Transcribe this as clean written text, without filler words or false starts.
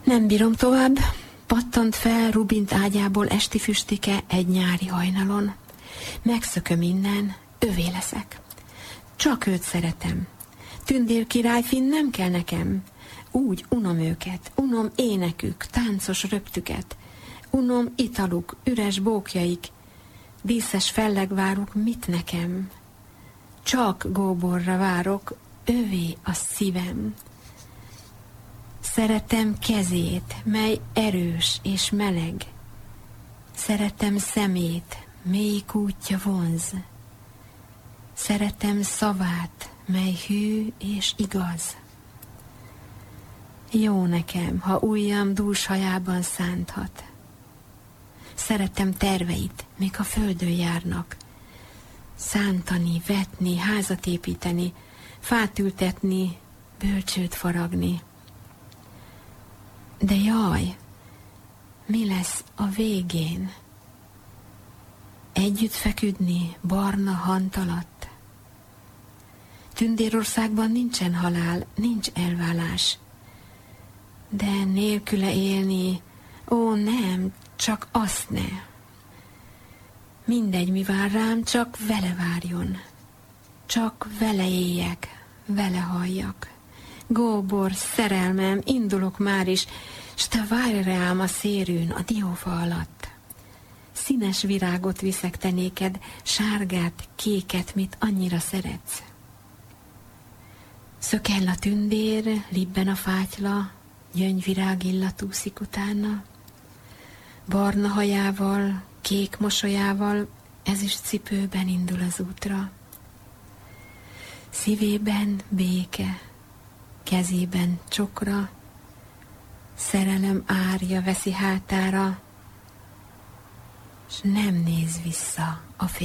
Nem bírom tovább, pattant fel Rubint ágyából esti füstike egy nyári hajnalon. Megszököm innen, övé leszek. Csak őt szeretem. Tündér királyfin nem kell nekem. Úgy unom őket, unom énekük, táncos röptüket. Unom italuk, üres bókjaik, díszes fellegváruk mit nekem. Csak Góborra várok, övé a szívem. Szeretem kezét, mely erős és meleg. Szeretem szemét, mély kútja vonz. Szeretem szavát, mely hű és igaz. Jó nekem, ha ujjam dús hajában szánthat. Szeretem terveit, még a földön járnak. Szántani, vetni, házat építeni, fát ültetni, bölcsőt faragni. De jaj, mi lesz a végén? Együtt feküdni barna hant alatt? Tündérországban nincsen halál, nincs elválás. De nélküle élni, ó nem, csak azt ne. Mindegy, mi vár rám, csak vele várjon. Csak vele éljek, vele halljak. Góbor, szerelmem, indulok már is, s te várj rám a szérűn, a diófa alatt. Színes virágot viszek te néked, sárgát, kéket, mit annyira szeretsz. Szökell a tündér, libben a fátyla, gyöngyvirág illat úszik utána. Barna hajával, kék mosolyával, ezüst cipőben indul az útra. Szívében béke, kezében csokra, szerelem árja veszi hátára, s nem néz vissza a